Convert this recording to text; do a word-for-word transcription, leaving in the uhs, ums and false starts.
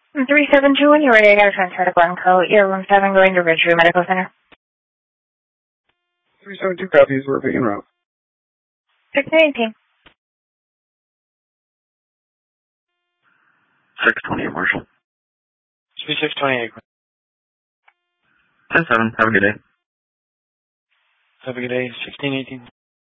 three seven two one, you're ready. I got to transfer to Glencoe. You're room seven going to Ridgeview Medical Center. three seven two copies. We're picking route. sixteen eighteen. six twenty-eight, Marshall. six twenty-eight. ten seven. Have a good day. Have a good day. sixteen eighteen.